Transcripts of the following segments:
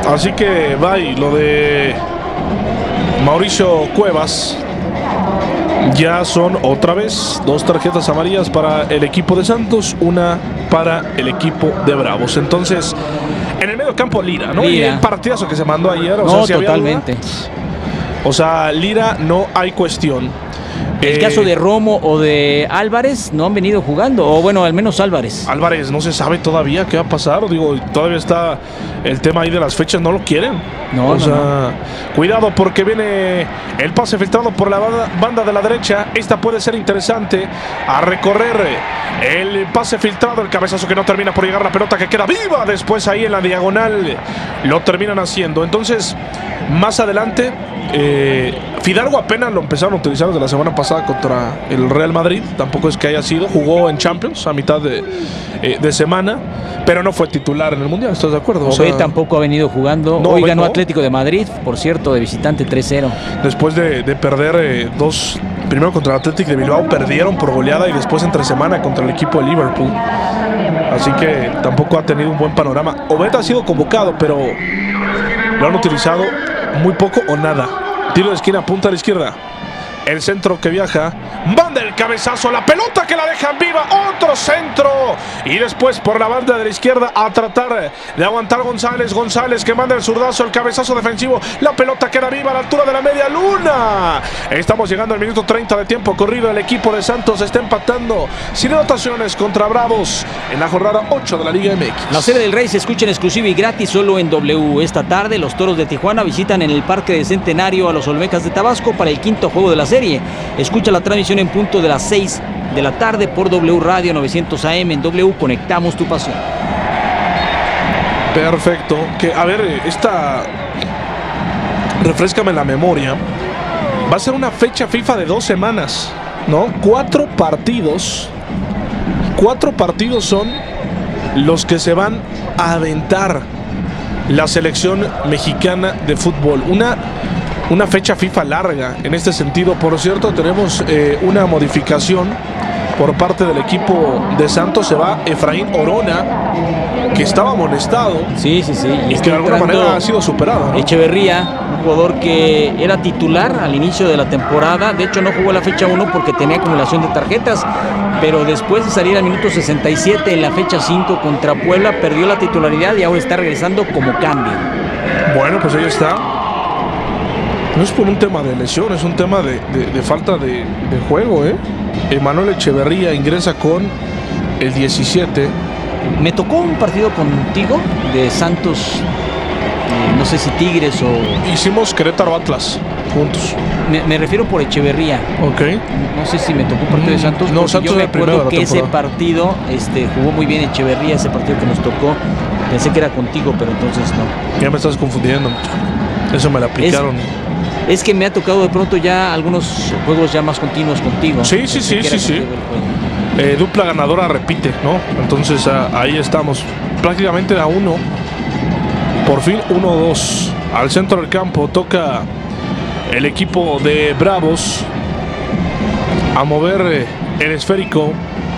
Así que bye, lo de Mauricio Cuevas. Ya son otra vez 2 tarjetas amarillas para el equipo de Santos, una para el equipo de Bravos. Entonces, en el medio campo Lira, ¿no? Lira. Y el partidazo que se mandó ayer. No, si totalmente. O sea, Lira no hay cuestión. El caso de Romo o de Álvarez no han venido jugando, o bueno, al menos Álvarez. Álvarez no se sabe todavía qué va a pasar. Digo, todavía está el tema ahí de las fechas, no lo quieren. No, cuidado porque viene el pase filtrado por la banda de la derecha. Esta puede ser interesante. A recorrer el pase filtrado, el cabezazo que no termina por llegar, la pelota que queda viva. Después ahí en la diagonal lo terminan haciendo. Entonces, más adelante, Fidalgo apenas lo empezaron a utilizar desde la semana pasada contra el Real Madrid. Tampoco es que haya sido, jugó en Champions a mitad de semana, pero no fue titular en el Mundial. ¿Estás de acuerdo? Ové tampoco ha venido jugando. No, hoy ganó no. Atlético de Madrid, por cierto, de visitante 3-0. Después de perder primero contra el Atlético de Bilbao, perdieron por goleada, y después entre semana contra el equipo de Liverpool. Así que tampoco ha tenido un buen panorama. Obed ha sido convocado, pero lo han utilizado muy poco o nada. Tiro de esquina, punta a la izquierda. El centro que viaja, manda el cabezazo, la pelota que la dejan viva, otro centro, y después por la banda de la izquierda a tratar de aguantar González que manda el zurdazo, el cabezazo defensivo, la pelota queda viva a la altura de la media luna. Estamos llegando al minuto 30 de tiempo corrido. El equipo de Santos está empatando sin anotaciones contra Bravos en la jornada 8 de la Liga MX. La Serie del Rey se escucha en exclusiva y gratis solo en W. Esta tarde los Toros de Tijuana visitan en el Parque del Centenario a los Olmecas de Tabasco para el 5º juego de la serie. Escucha la transmisión en punto de las 6 de la tarde por W Radio 900 AM. En W conectamos tu pasión. Perfecto. Que, a ver, refréscame la memoria. Va a ser una fecha FIFA de 2 semanas, ¿no? 4 partidos. 4 partidos son los que se van a aventar la selección mexicana de fútbol. Una fecha FIFA larga en este sentido. Por cierto, tenemos una modificación por parte del equipo de Santos. Se va Efraín Orona, que estaba amonestado. Sí. Y que de alguna manera ha sido superado, ¿no? Echeverría, un jugador que era titular al inicio de la temporada. De hecho, no jugó la fecha 1 porque tenía acumulación de tarjetas. Pero después de salir al minuto 67 en la fecha 5 contra Puebla, perdió la titularidad y ahora está regresando como cambio. Bueno, pues ahí está. No es por un tema de lesión, es un tema de falta de juego, ¿eh? Emanuel Echeverría ingresa con el 17. Me tocó un partido contigo de Santos, no sé si Tigres o... Hicimos Querétaro Atlas juntos. Me refiero por Echeverría. Ok. No sé si me tocó un partido de Santos. No, Santos yo me primero acuerdo de que la ese partido jugó muy bien Echeverría, ese partido que nos tocó. Pensé que era contigo, pero entonces no. Ya me estás confundiendo. Eso me la aplicaron. Es que me ha tocado de pronto ya algunos juegos ya más continuos contigo. Sí. Dupla ganadora repite, ¿no? Entonces ahí estamos. Prácticamente a 1. Por fin 1-2. Al centro del campo toca el equipo de Bravos a mover el esférico.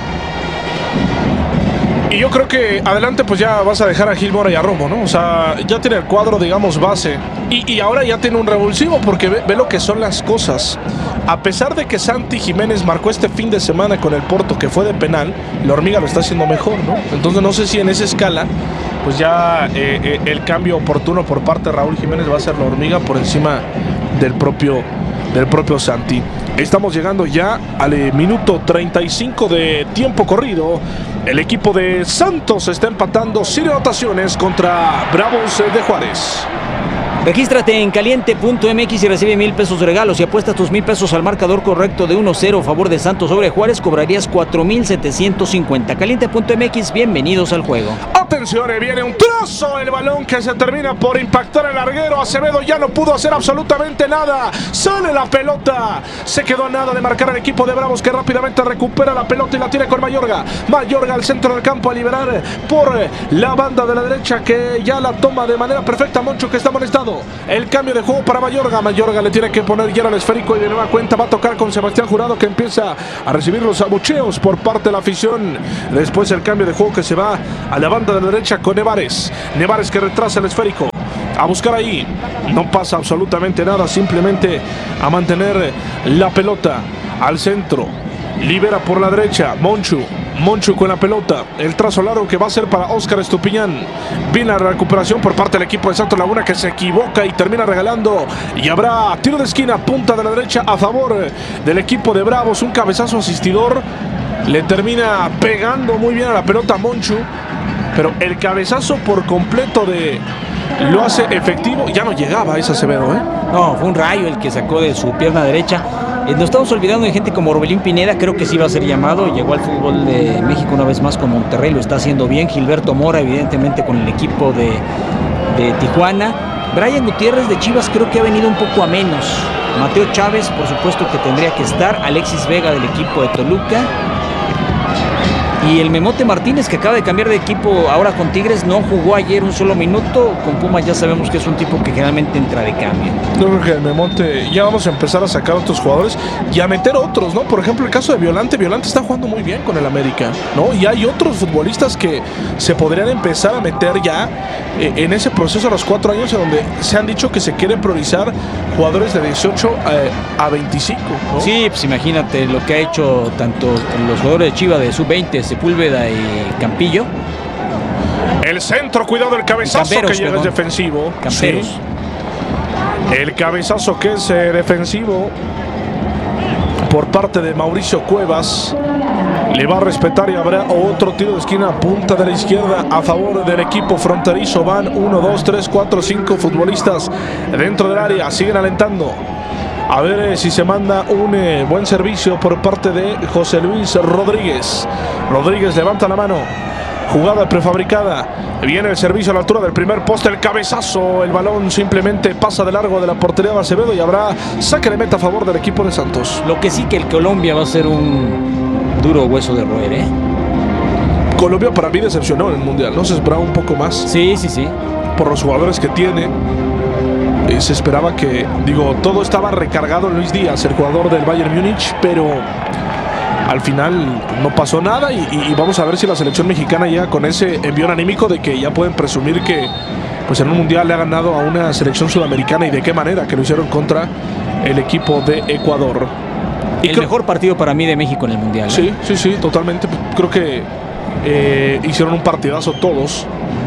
Y yo creo que adelante pues ya vas a dejar a Gil Mora y a Romo, ¿no? O sea, ya tiene el cuadro, digamos, base. Y ahora ya tiene un revulsivo porque ve lo que son las cosas. A pesar de que Santi Jiménez marcó este fin de semana con el Porto, que fue de penal, la Hormiga lo está haciendo mejor, ¿no? Entonces no sé si en esa escala, pues ya el cambio oportuno por parte de Raúl Jiménez va a ser la Hormiga por encima del propio Santi. Estamos llegando ya al minuto 35 de tiempo corrido. El equipo de Santos está empatando sin anotaciones contra Bravos de Juárez. Regístrate en caliente.mx y recibe 1,000 pesos de regalos. Si apuestas tus 1,000 pesos al marcador correcto de 1-0 a favor de Santos sobre Juárez, cobrarías 4,750. Caliente.mx, bienvenidos al juego. Atención, viene un trozo, el balón que se termina por impactar el larguero. Acevedo ya no pudo hacer absolutamente nada. Sale la pelota. Se quedó a nada de marcar al equipo de Bravos, que rápidamente recupera la pelota y la tiene con Mayorga. Mayorga al centro del campo a liberar por la banda de la derecha, que ya la toma de manera perfecta Moncho, que está amonestado. El cambio de juego para Mayorga. Mayorga le tiene que poner ya al esférico y de nueva cuenta va a tocar con Sebastián Jurado, que empieza a recibir los abucheos por parte de la afición. Después el cambio de juego que se va a la banda de la derecha con Nevares. Nevares que retrasa el esférico. a buscar ahí. No pasa absolutamente nada, simplemente a mantener la pelota al centro. Libera por la derecha, Monchu con la pelota, el trazo largo que va a ser para Óscar Estupiñán. Viene la recuperación por parte del equipo de Santos Laguna, que se equivoca y termina regalando, y habrá tiro de esquina, punta de la derecha a favor del equipo de Bravos. Un cabezazo asistidor, le termina pegando muy bien a la pelota Monchu, pero el cabezazo por completo lo hace efectivo. Ya no llegaba ese Acevedo, No, fue un rayo el que sacó de su pierna derecha. Nos estamos olvidando de gente como Orbelín Pineda, creo que sí va a ser llamado. Llegó al fútbol de México una vez más con Monterrey, lo está haciendo bien. Gilberto Mora, evidentemente, con el equipo de Tijuana. Brian Gutiérrez de Chivas creo que ha venido un poco a menos. Mateo Chávez, por supuesto que tendría que estar. Alexis Vega del equipo de Toluca. Y el Memote Martínez, que acaba de cambiar de equipo ahora con Tigres, no jugó ayer un solo minuto. Con Pumas ya sabemos que es un tipo que generalmente entra de cambio. Yo creo que el Memote, ya vamos a empezar a sacar otros jugadores y a meter otros, ¿no? Por ejemplo, el caso de Violante. Violante está jugando muy bien con el América, ¿no? Y hay otros futbolistas que se podrían empezar a meter ya en ese proceso a los 4 años, en donde se han dicho que se quieren priorizar jugadores de 18 a 25, ¿no? Sí, pues imagínate lo que ha hecho tanto los jugadores de Chivas de sub-20, Sepúlveda y Campillo. El centro, cuidado, el cabezazo que llega es defensivo. Camperos. Sí. El cabezazo que es defensivo por parte de Mauricio Cuevas. Le va a respetar y habrá otro tiro de esquina, punta de la izquierda a favor del equipo fronterizo. Van 1, 2, 3, 4, 5 futbolistas dentro del área. Siguen alentando. A ver si se manda un buen servicio por parte de José Luis Rodríguez. Rodríguez levanta la mano. Jugada prefabricada. Viene el servicio a la altura del primer poste. El cabezazo. El balón simplemente pasa de largo de la portería de Acevedo y habrá saque de meta a favor del equipo de Santos. Lo que sí que el Colombia va a ser un duro hueso de roer, ¿eh? Colombia para mí decepcionó en el Mundial. No se esperaba un poco más. Sí, sí, sí. Por los jugadores que tiene. Se esperaba que, todo estaba recargado en Luis Díaz, el jugador del Bayern Múnich, pero al final no pasó nada y vamos a ver si la selección mexicana llega con ese envión anímico de que ya pueden presumir que pues en un mundial le ha ganado a una selección sudamericana, y de qué manera, que lo hicieron contra el equipo de Ecuador. El mejor partido para mí de México en el mundial, ¿eh? Sí, sí, sí, totalmente. Creo que hicieron un partidazo todos.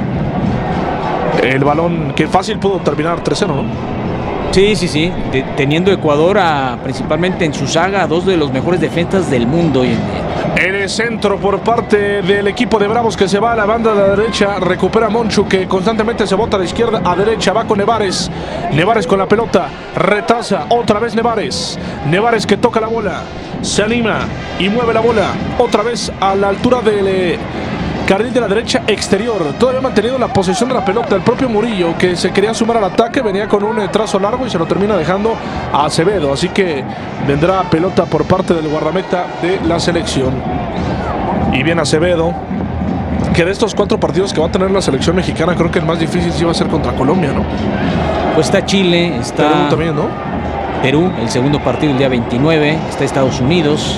El balón que fácil pudo terminar 3-0, ¿no? Sí, sí, sí. Teniendo Ecuador principalmente en su saga a dos de los mejores defensas del mundo hoy en día. En el centro por parte del equipo de Bravos, que se va a la banda de la derecha. Recupera Monchu, que constantemente se bota de izquierda a derecha. Va con Nevares. Nevares con la pelota. Retrasa otra vez Nevares. Nevares que toca la bola. Se anima y mueve la bola. Otra vez a la altura del carril de la derecha exterior. Todavía manteniendo la posesión de la pelota. El propio Murillo, que se quería sumar al ataque, venía con un trazo largo y se lo termina dejando a Acevedo. Así que vendrá pelota por parte del guardameta de la selección. Y bien Acevedo, que de estos 4 partidos que va a tener la selección mexicana, creo que el más difícil sí va a ser contra Colombia, ¿no? Pues está Chile, está Perú también, ¿no? Perú, el segundo partido el día 29, está Estados Unidos.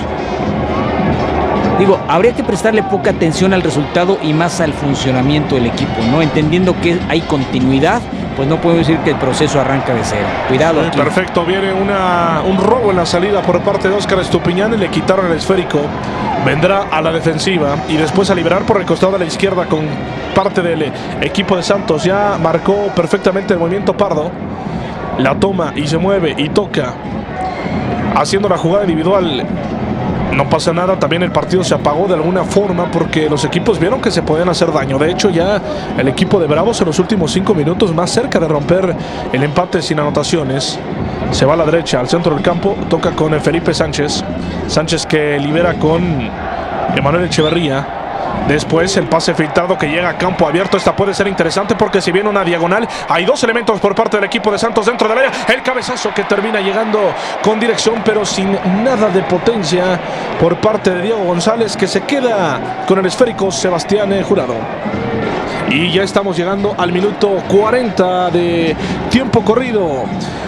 Habría que prestarle poca atención al resultado y más al funcionamiento del equipo, ¿no? Entendiendo que hay continuidad, pues no podemos decir que el proceso arranca de cero. Cuidado aquí. Perfecto, viene un robo en la salida por parte de Óscar Estupiñán y le quitaron el esférico. Vendrá a la defensiva y después a liberar por el costado de la izquierda con parte del equipo de Santos. Ya marcó perfectamente el movimiento Pardo. La toma y se mueve y toca, haciendo la jugada individual. No pasa nada, también el partido se apagó de alguna forma porque los equipos vieron que se podían hacer daño. De hecho, ya el equipo de Bravos en los últimos 5 minutos más cerca de romper el empate sin anotaciones. Se va a la derecha, al centro del campo, toca con Felipe Sánchez. Sánchez que libera con Emanuel Echeverría. Después el pase filtrado que llega a campo abierto. Esta puede ser interesante porque si viene una diagonal, hay 2 elementos por parte del equipo de Santos dentro del área. El cabezazo que termina llegando con dirección pero sin nada de potencia por parte de Diego González, que se queda con el esférico Sebastián Jurado. Y ya estamos llegando al minuto 40 de tiempo corrido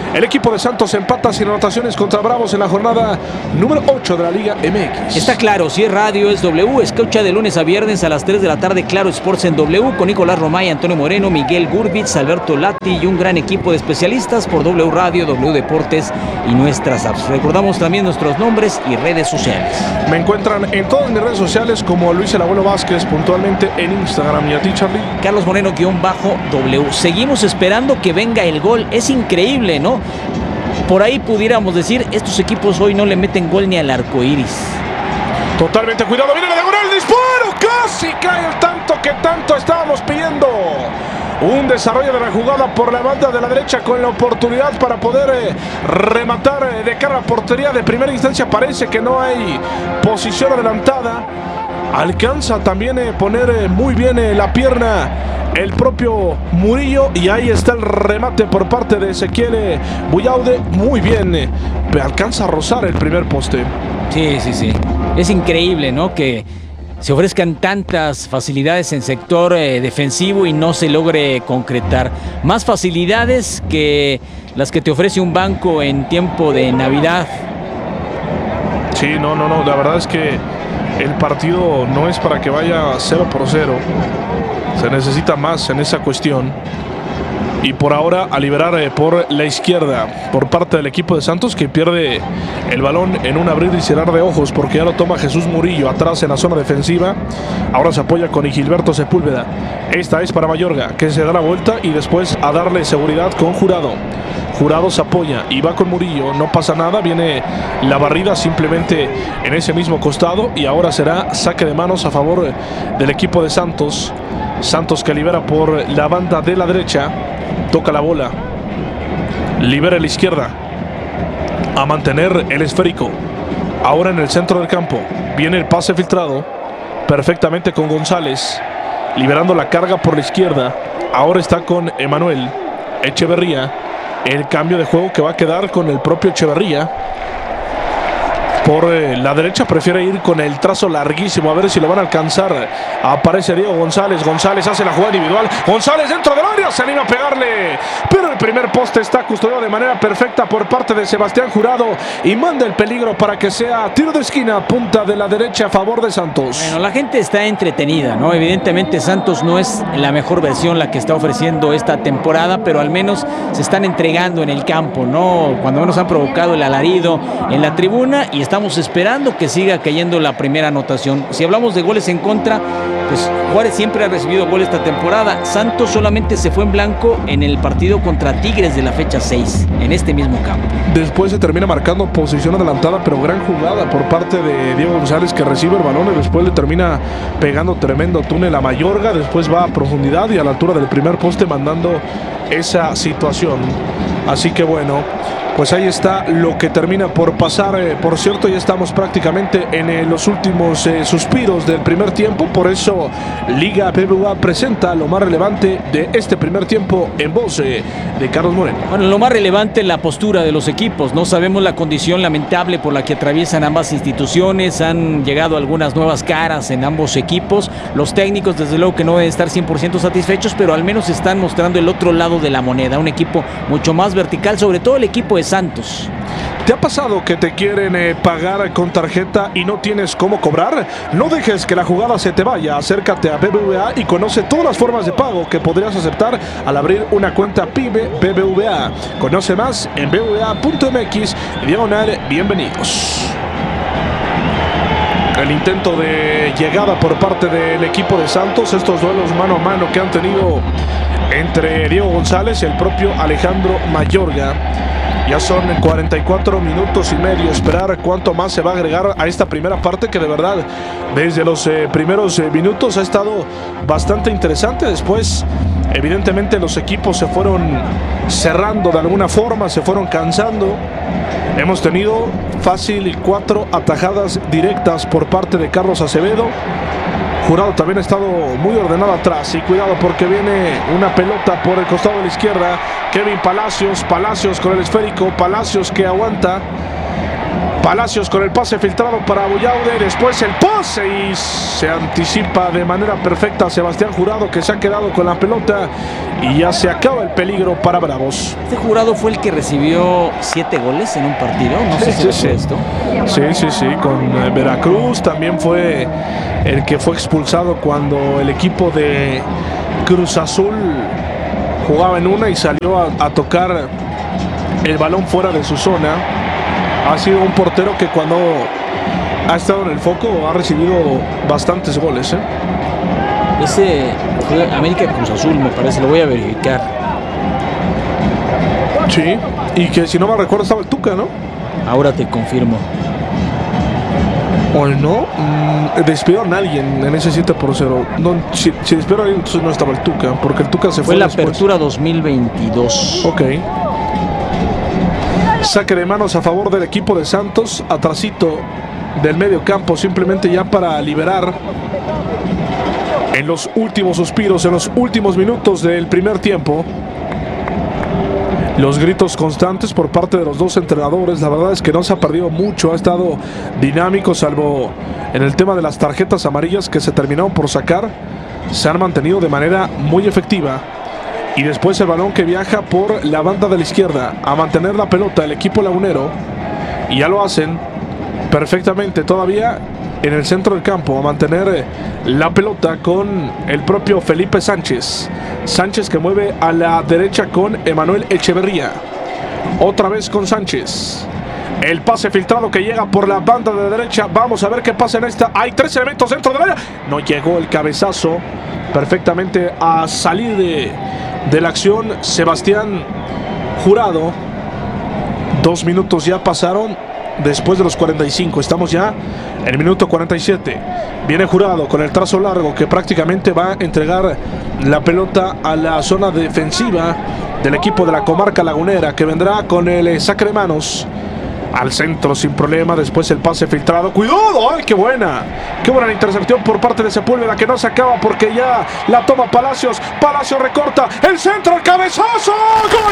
El equipo de Santos empata sin anotaciones contra Bravos en la jornada número 8 de la Liga MX. Está claro, si es radio es W. Escucha de lunes a viernes a las 3 de la tarde Claro Sports en W con Nicolás Romay, Antonio Moreno, Miguel Gurbitz, Alberto Lati y un gran equipo de especialistas por W Radio, W Deportes y nuestras apps. Recordamos también nuestros nombres y redes sociales. Me encuentran en todas mis redes sociales como Luis el Abuelo Vázquez, puntualmente en Instagram. ¿Y a ti, Charlie? Carlos Moreno-W. Seguimos esperando que venga el gol. Es increíble, ¿no? Por ahí pudiéramos decir, estos equipos hoy no le meten gol ni al arco iris. Totalmente, cuidado, viene la diagonal, el disparo, casi cae el tanto que tanto estábamos pidiendo. Un desarrollo de la jugada por la banda de la derecha con la oportunidad para poder rematar de cara a portería de primera instancia. Parece que no hay posición adelantada. Alcanza también poner muy bien la pierna el propio Murillo y ahí está el remate por parte de Ezequiel Buyaude. Muy bien, alcanza a rozar el primer poste. Sí. Es increíble, ¿no? Que se ofrezcan tantas facilidades en sector defensivo y no se logre concretar. Más facilidades que las que te ofrece un banco en tiempo de Navidad. Sí, no, la verdad es que el partido no es para que vaya 0-0. Se necesita más en esa cuestión. Y por ahora a liberar por la izquierda por parte del equipo de Santos, que pierde el balón en un abrir y cerrar de ojos porque ya lo toma Jesús Murillo atrás en la zona defensiva. Ahora se apoya con Gilberto Sepúlveda. Esta es para Mayorga, que se da la vuelta y después a darle seguridad con Jurado. Jurado se apoya y va con Murillo, no pasa nada, viene la barrida simplemente en ese mismo costado y ahora será saque de manos a favor del equipo de Santos. Santos que libera por la banda de la derecha, toca la bola, libera la izquierda, a mantener el esférico. Ahora en el centro del campo, viene el pase filtrado, perfectamente con González, liberando la carga por la izquierda. Ahora está con Emanuel Echeverría, el cambio de juego que va a quedar con el propio Echeverría. Por la derecha prefiere ir con el trazo larguísimo, a ver si lo van a alcanzar. Aparece Diego González, González hace la jugada individual, González dentro del área, se anima a pegarle, pero el primer poste está custodiado de manera perfecta por parte de Sebastián Jurado y manda el peligro para que sea tiro de esquina, punta de la derecha a favor de Santos. Bueno, la gente está entretenida, ¿no? Evidentemente Santos no es la mejor versión la que está ofreciendo esta temporada, pero al menos se están entregando en el campo, ¿no? Cuando menos han provocado el alarido en la tribuna y estamos esperando que siga cayendo la primera anotación. Si hablamos de goles en contra, pues Juárez siempre ha recibido gol esta temporada. Santos solamente se fue en blanco en el partido contra Tigres de la fecha 6, en este mismo campo. Después se termina marcando posición adelantada, pero gran jugada por parte de Diego González, que recibe el balón y después le termina pegando tremendo túnel a Mayorga. Después va a profundidad y a la altura del primer poste mandando esa situación. Así que bueno, pues ahí está lo que termina por pasar. Por cierto, ya estamos prácticamente en los últimos suspiros del primer tiempo. Por eso Liga BBVA presenta lo más relevante de este primer tiempo en voz de Carlos Moreno. Bueno, lo más relevante es la postura de los equipos. No sabemos la condición lamentable por la que atraviesan ambas instituciones. Han llegado algunas nuevas caras en ambos equipos. Los técnicos desde luego que no deben estar 100% satisfechos, pero al menos están mostrando el otro lado de la moneda. Un equipo mucho más vertical, sobre todo el equipo de Santos. ¿Te ha pasado que te quieren pagar con tarjeta y no tienes cómo cobrar? No dejes que la jugada se te vaya. Acércate a BBVA y conoce todas las formas de pago que podrías aceptar al abrir una cuenta PYME BBVA. Conoce más en bbva.mx/bienvenidos. El intento de llegada por parte del equipo de Santos, estos duelos mano a mano que han tenido entre Diego González y el propio Alejandro Mayorga. Ya son 44 minutos y medio. Esperar cuánto más se va a agregar a esta primera parte, que de verdad desde los primeros minutos ha estado bastante interesante. Después evidentemente los equipos se fueron cerrando de alguna forma, se fueron cansando. Hemos tenido fácil 4 atajadas directas por parte de Carlos Acevedo. Jurado también ha estado muy ordenado atrás. Y cuidado porque viene una pelota por el costado de la izquierda. Kevin Palacios con el esférico. Palacios que aguanta. Palacios con el pase filtrado para Bullaude, después el pase y se anticipa de manera perfecta Sebastián Jurado, que se ha quedado con la pelota y ya se acaba el peligro para Bravos. Este Jurado fue el que recibió 7 goles en un partido, no sé si es esto. Sí, con Veracruz. También fue el que fue expulsado cuando el equipo de Cruz Azul jugaba en una y salió a tocar el balón fuera de su zona. Ha sido un portero que cuando ha estado en el foco ha recibido bastantes goles. Ese fue América Cruz Azul, me parece, lo voy a verificar. Sí, y que si no me recuerdo estaba el Tuca, ¿no? Ahora te confirmo. ¿O no? Despidieron a alguien en ese 7-0. No, si despidieron a alguien, entonces no estaba el Tuca, porque el Tuca se fue la después. apertura 2022. Ok. Saque de manos a favor del equipo de Santos, atrasito del medio campo, simplemente ya para liberar en los últimos suspiros, en los últimos minutos del primer tiempo. Los gritos constantes por parte de los dos entrenadores. La verdad es que no se ha perdido mucho, ha estado dinámico, salvo en el tema de las tarjetas amarillas que se terminaron por sacar. Se han mantenido de manera muy efectiva. Y después el balón que viaja por la banda de la izquierda a mantener la pelota el equipo lagunero. Y ya lo hacen perfectamente todavía en el centro del campo, a mantener la pelota con el propio Felipe Sánchez. Sánchez que mueve a la derecha con Emanuel Echeverría. Otra vez con Sánchez. El pase filtrado que llega por la banda de derecha. Vamos a ver qué pasa en esta. Hay 3 elementos dentro del área. No llegó el cabezazo perfectamente a salir de la acción Sebastián Jurado. 2 minutos ya pasaron después de los 45. Estamos ya en el minuto 47. Viene Jurado con el trazo largo que prácticamente va a entregar la pelota a la zona defensiva del equipo de la comarca lagunera, que vendrá con el saque de manos al centro sin problema. Después el pase filtrado. ¡Cuidado! ¡Ay, qué buena! ¡Qué buena la intercepción por parte de Sepúlveda, que no se acaba porque ya la toma Palacios! Palacios recorta. ¡El centro! ¡El cabezazo! ¡Gol!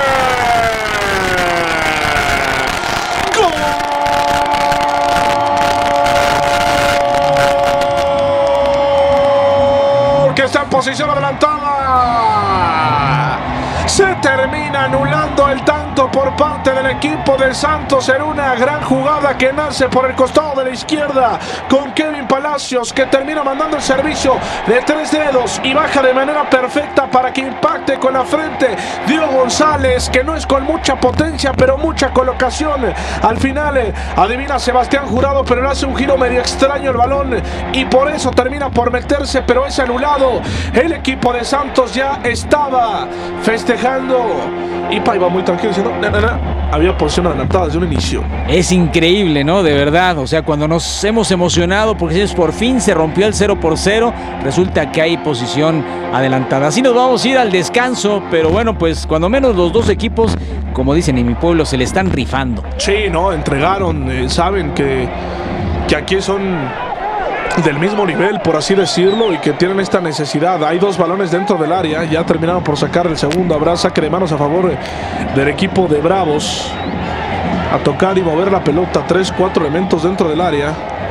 ¡Gol! Que está en posición adelantada. Se termina anulando el tanto por parte del equipo de Santos en una gran jugada que nace por el costado de la izquierda con Kevin Palacios, que termina mandando el servicio de 3 dedos y baja de manera perfecta para que impacte con la frente Diego González, que no es con mucha potencia pero mucha colocación. Al final adivina Sebastián Jurado, pero le hace un giro medio extraño el balón y por eso termina por meterse, pero es anulado. El equipo de Santos ya estaba festejando y iba muy tranquilo diciendo había posición adelantada desde un inicio. Es increíble, ¿no? De verdad, o sea, cuando nos hemos emocionado porque por fin se rompió el 0-0, resulta que hay posición adelantada. Así nos vamos a ir al descanso, pero bueno, pues cuando menos los dos equipos, como dicen en mi pueblo, se le están rifando. Sí, no, entregaron, saben que aquí son del mismo nivel, por así decirlo, y que tienen esta necesidad. Hay 2 balones dentro del área, ya terminaron por sacar el segundo. Habrá saque de manos a favor del equipo de Bravos. A tocar y mover la pelota, 3-4 elementos dentro del área.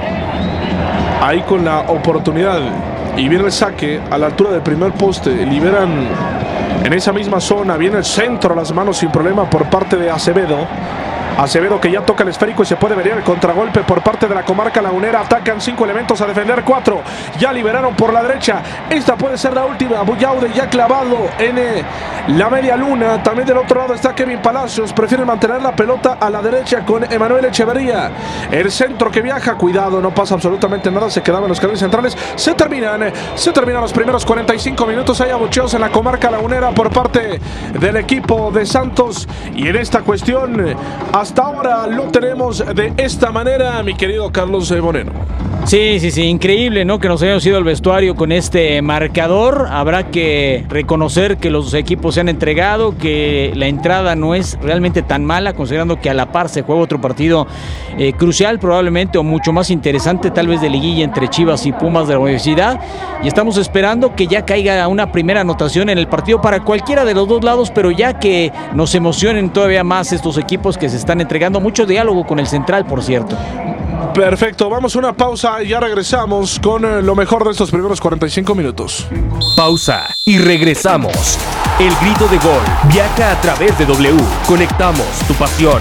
Ahí con la oportunidad y viene el saque a la altura del primer poste. Liberan en esa misma zona, viene el centro a las manos sin problema por parte de Acevedo. Acevedo, que ya toca el esférico y se puede ver el contragolpe por parte de la comarca lagunera. Atacan 5 elementos a defender 4. Ya liberaron por la derecha. Esta puede ser la última. Bullaude ya clavado en la media luna. También del otro lado está Kevin Palacios. Prefieren mantener la pelota a la derecha con Emanuel Echeverría. El centro que viaja. Cuidado, no pasa absolutamente nada. Se quedaban los carriles centrales. Se terminan los primeros 45 minutos. Hay abucheos en la comarca lagunera por parte del equipo de Santos. Y en esta cuestión, hasta ahora lo tenemos de esta manera, mi querido Carlos Moreno. Sí, increíble, ¿no? Que nos hayamos ido al vestuario con este marcador. Habrá que reconocer que los equipos se han entregado, que la entrada no es realmente tan mala, considerando que a la par se juega otro partido crucial, probablemente, o mucho más interesante, tal vez de liguilla entre Chivas y Pumas de la Universidad. Y estamos esperando que ya caiga una primera anotación en el partido para cualquiera de los dos lados, pero ya que nos emocionen todavía más estos equipos que se están están entregando. Mucho diálogo con el central, por cierto. Perfecto, vamos a una pausa y ya regresamos con lo mejor de estos primeros 45 minutos. Pausa y regresamos. El grito de gol viaja a través de W. Conectamos tu pasión.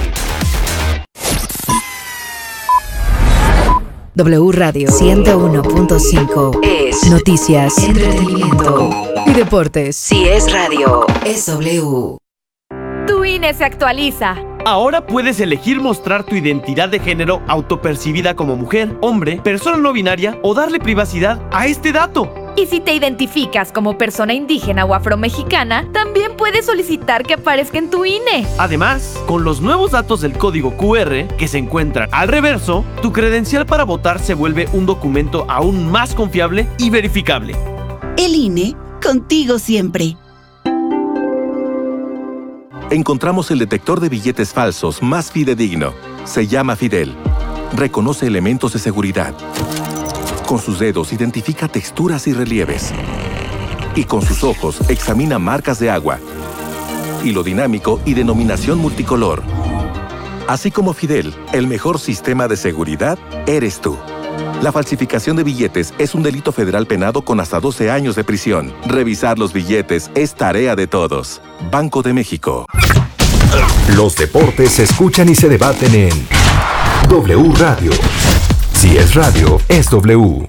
W Radio 101.5 es noticias, entretenimiento y deportes. Si es radio, es W. Tu INE se actualiza. Ahora puedes elegir mostrar tu identidad de género autopercibida como mujer, hombre, persona no binaria o darle privacidad a este dato. Y si te identificas como persona indígena o afromexicana, también puedes solicitar que aparezca en tu INE. Además, con los nuevos datos del código QR que se encuentran al reverso, tu credencial para votar se vuelve un documento aún más confiable y verificable. El INE, contigo siempre. Encontramos el detector de billetes falsos más fidedigno. Se llama Fidel. Reconoce elementos de seguridad. Con sus dedos identifica texturas y relieves. Y con sus ojos examina marcas de agua. Hilo dinámico y denominación multicolor. Así como Fidel, el mejor sistema de seguridad eres tú. La falsificación de billetes es un delito federal penado con hasta 12 años de prisión. Revisar los billetes es tarea de todos. Banco de México. Los deportes se escuchan y se debaten en W Radio. Si es radio, es W.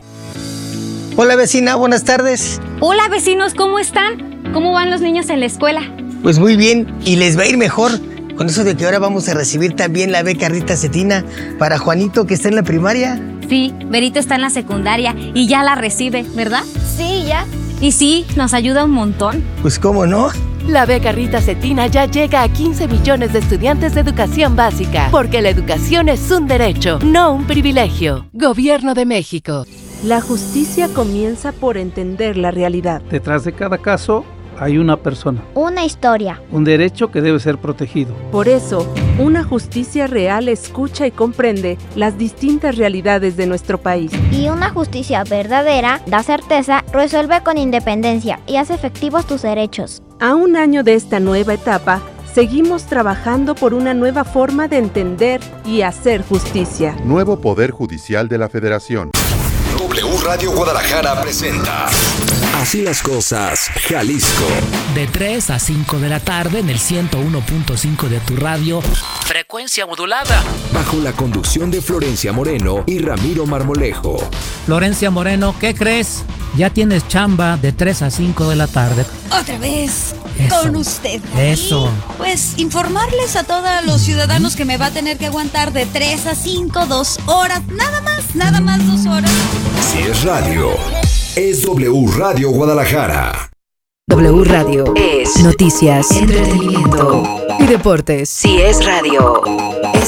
Hola vecina, buenas tardes. Hola vecinos, ¿cómo están? ¿Cómo van los niños en la escuela? Pues muy bien, y les va a ir mejor. Con eso de que ahora vamos a recibir también la beca Rita Cetina para Juanito, que está en la primaria. Sí, Berito está en la secundaria y ya la recibe, ¿verdad? Sí, ya. Y sí, nos ayuda un montón. Pues cómo no. La beca Rita Cetina ya llega a 15 millones de estudiantes de educación básica, porque la educación es un derecho, no un privilegio. Gobierno de México. La justicia comienza por entender la realidad. Detrás de cada caso hay una persona. Una historia. Un derecho que debe ser protegido. Por eso, una justicia real escucha y comprende las distintas realidades de nuestro país. Y una justicia verdadera da certeza, resuelve con independencia y hace efectivos tus derechos. A un año de esta nueva etapa, seguimos trabajando por una nueva forma de entender y hacer justicia. Nuevo Poder Judicial de la Federación. W Radio Guadalajara presenta Así las cosas, Jalisco. De 3 a 5 de la tarde en el 101.5 de tu radio. Frecuencia modulada. Bajo la conducción de Florencia Moreno y Ramiro Marmolejo. Florencia Moreno, ¿qué crees? Ya tienes chamba de 3 a 5 de la tarde. Otra vez Eso. con usted. Eso. Y, pues informarles a todos los ciudadanos que me va a tener que aguantar de 3 a 5, 2 horas. Nada más 2 horas. Si es radio, es W Radio Guadalajara. W Radio es noticias, entretenimiento y deportes. Si es radio.